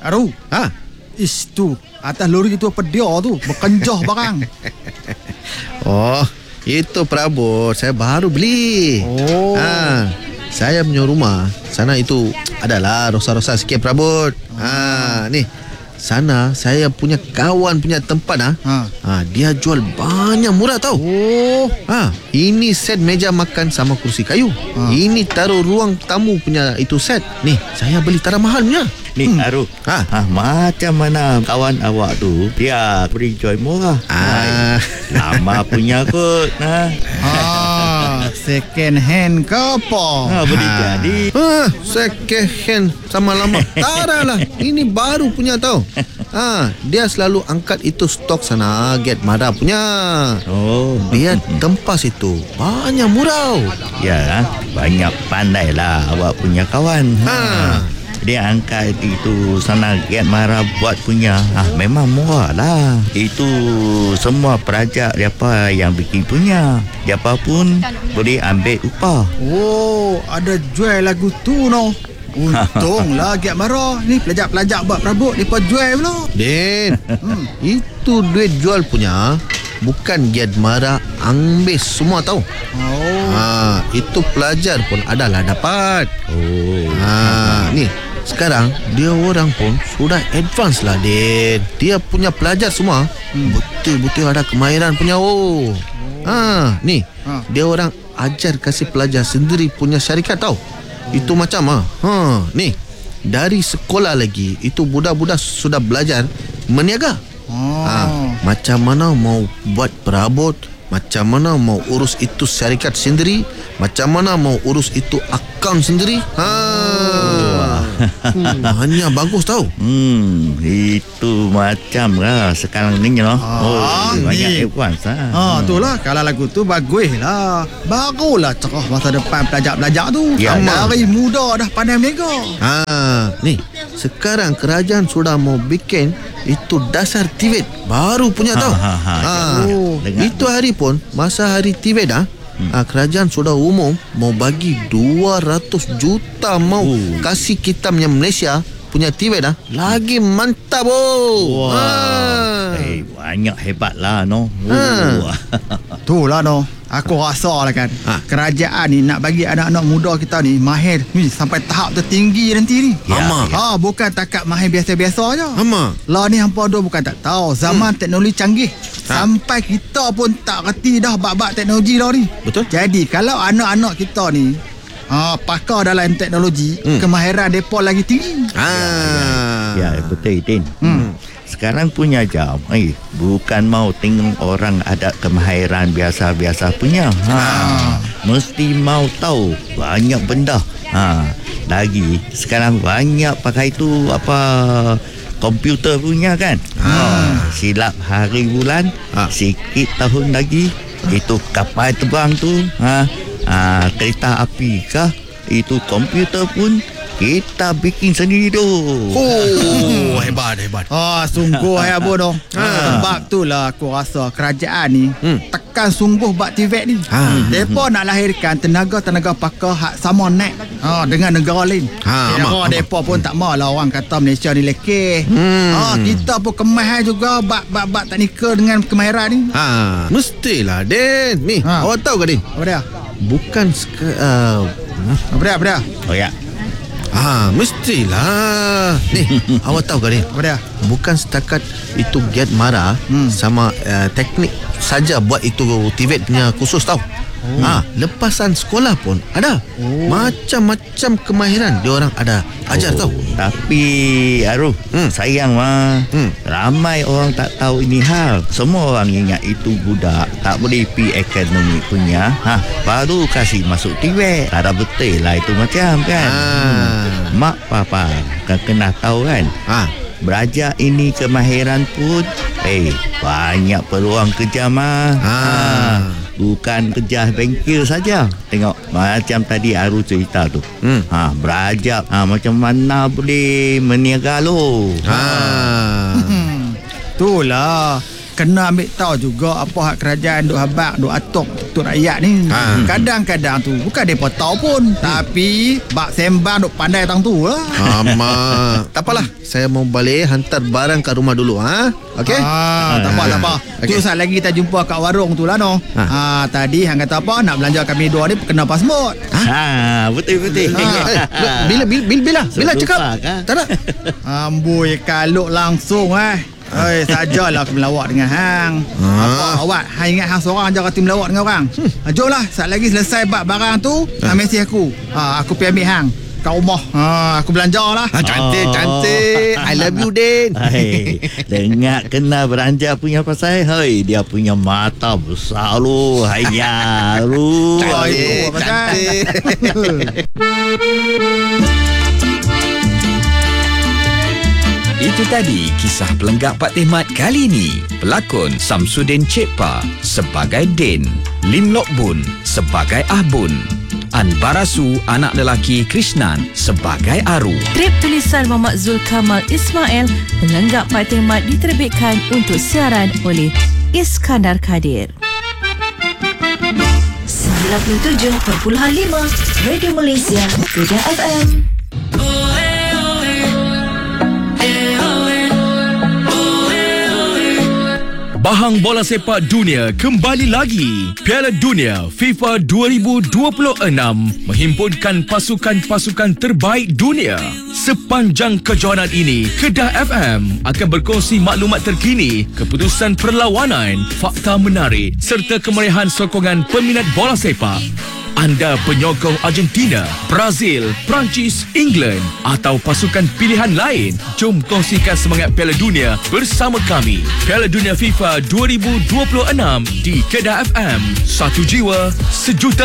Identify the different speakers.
Speaker 1: Aru.
Speaker 2: Ha?
Speaker 1: Ish tu, atas lori itu apa dia tu? Berkenjah barang.
Speaker 2: Oh, itu perabot saya baru beli.
Speaker 1: Oh.
Speaker 2: Saya punya rumah sana itu adalah rosak-rosak sikit perabot. Ni sana saya punya kawan punya tempat dia jual banyak murah tau.
Speaker 1: Oh.
Speaker 2: Ini set meja makan sama kursi kayu. Ini taruh ruang tamu punya itu set. Nih, saya beli tarah mahal punya.
Speaker 3: Ni Aru, macam mana kawan awak tu dia beri joy murah? Lama punya kot.
Speaker 1: Second hand ke apa?
Speaker 3: Boleh jadi.
Speaker 2: Second hand sama lama. Tarah lah. Ini baru punya tau. Dia selalu angkat itu stok sana Get Mara punya.
Speaker 3: Oh,
Speaker 2: dia tempas itu banyak murah.
Speaker 3: Ya, banyak pandai lah awak punya kawan. Dia angkat itu sana Get Mara buat punya. Memang murah lah. Itu semua peraja siapa yang bikin punya. Siapa pun boleh ambil upah.
Speaker 1: Oh, ada jual lagu tu no. Untunglah Get Mara. Ni pelajar-pelajar buat perabot mereka jual pula.
Speaker 2: Din, itu duit jual punya bukan Get Mara ambil semua tau. Itu pelajar pun adalah dapat. Ni sekarang dia orang pun sudah advance lah, Din. Dia punya pelajar semua betul-betul ada kemahiran punya. Ni dia orang ajar kasih pelajar sendiri punya syarikat tau. Itu macam ni dari sekolah lagi itu budak-budak sudah belajar meniaga. Macam mana mau buat perabot, macam mana mau urus itu syarikat sendiri, macam mana mau urus itu akaun sendiri. Hanya bagus tau.
Speaker 3: Itu macam lah sekarang ni no. Banyak advance
Speaker 1: itulah kalau lagu tu bagus lah. Barulah cerah masa depan pelajar-pelajar tu. Dari muda dah pandai mega.
Speaker 2: Ni sekarang kerajaan sudah mau bikin itu dasar TVET baru punya tau. Itu hari pun masa hari TVET kerajaan sudah umum mau bagi 200 juta mau kasih kita punya Malaysia punya TVET lagi mantap.
Speaker 3: Banyak hebat lah no.
Speaker 1: Itulah no. Aku rasa lah kan kerajaan ni nak bagi anak-anak muda kita ni mahir sampai tahap tertinggi nanti ni. Bukan takat mahir biasa-biasa je. Lah ni hampa dua bukan tak tahu zaman teknologi canggih. Sampai kita pun tak reti dah bab-bab teknologi dah ni.
Speaker 2: Betul.
Speaker 1: Jadi kalau anak-anak kita ni pakar dalam teknologi, kemahiran mereka lagi tinggi.
Speaker 3: Ya betul Din. Sekarang punya jam bukan mau tengok orang ada kemahiran biasa-biasa punya. Mesti mau tahu banyak benda. Lagi sekarang banyak pakai tu komputer punya kan. Silap hari bulan, sikit tahun lagi itu kapal terbang tu, kereta api kah, itu komputer pun kita bikin sendiri tu.
Speaker 2: Hebat.
Speaker 1: Sungguh hebat dong. Sebab tu lah aku rasa kerajaan ni tekan sungguh bak TVET ni. Mereka nak lahirkan tenaga-tenaga pakar hak sama naik dengan negara lain. Mereka pun tak mau lah orang kata Malaysia ni lekeh. Kita pun kemah juga bak teknikal dengan kemahiran ni.
Speaker 2: Mestilah Din. Ni awak tahu ke Din?
Speaker 1: Apa dia?
Speaker 2: Bukan
Speaker 1: Apa dia?
Speaker 3: Oh ya.
Speaker 2: Mestilah. Ni awak tahu ke Din?
Speaker 1: Apa dia?
Speaker 2: Bukan setakat itu Get Mara sama teknik saja buat itu TVET punya khusus tau. Lepasan sekolah pun ada. Macam-macam kemahiran dia orang ada ajar tau.
Speaker 3: Tapi Aru, sayang ramai orang tak tahu ini hal. Semua orang ingat itu budak tak boleh pergi akademik punya. Baru kasih masuk TVET. Tak ada betul lah itu macam kan. Mak papa kan kena tahu kan. Belajar ini kemahiran pun banyak peluang kerja bukan kerja bengkel saja. Tengok macam tadi Aru cerita tu. Belajar macam mana boleh meniaga lo.
Speaker 1: Itulah kena ambil tahu juga apa hak kerajaan duk habaq duk atok untuk rakyat ni. Kadang-kadang tu bukan depa tahu pun, tapi bak sembang duk pandai tang tu lah.
Speaker 2: Tak apalah, saya mau balik hantar barang kat rumah dulu. Okey?
Speaker 1: Tak apa.
Speaker 2: Okey.
Speaker 1: Tu saat lagi kita jumpa kat warung tu lah no. Tadi hang kata apa nak belanja kami dua ni kena passport.
Speaker 3: Betul.
Speaker 2: Bila cakap? Tak nak.
Speaker 1: Amboi kaluk langsung sajalah aku melawak dengan hang. Apa awak hang ingat hang seorang je kata melawak dengan orang. Jomlah saat lagi selesai bab barang tu, mesej aku. Aku pergi ambil hang kat rumah. Aku belanjalah.
Speaker 2: Cantik. I love you, Din.
Speaker 3: Dengar kena beranjak punya pasal. Dia punya mata besar lu. Hayya lu.
Speaker 2: Cantik.
Speaker 4: Itu tadi kisah pelenggak Pak Tehmat kali ini. Pelakon Samsudin Cekpa sebagai Din, Lim Lok Bun sebagai Ah Bun, An Barasu anak lelaki Krishnan sebagai Aru.
Speaker 5: Skrip tulisan Muhammad Zulkamal Ismail, pelenggak Pak Tehmat diterbitkan untuk siaran oleh Iskandar Kadir.
Speaker 6: 97.5 Radio Malaysia, Kedah FM.
Speaker 7: Bahang bola sepak dunia kembali lagi. Piala Dunia FIFA 2026 menghimpunkan pasukan-pasukan terbaik dunia. Sepanjang kejohanan ini, Kedah FM akan berkongsi maklumat terkini, keputusan perlawanan, fakta menarik serta kemeriahan sokongan peminat bola sepak. Anda penyokong Argentina, Brazil, Perancis, England atau pasukan pilihan lain? Jom kongsikan semangat Piala Dunia bersama kami. Piala Dunia FIFA 2026 di Kedah FM. Satu jiwa, sejuta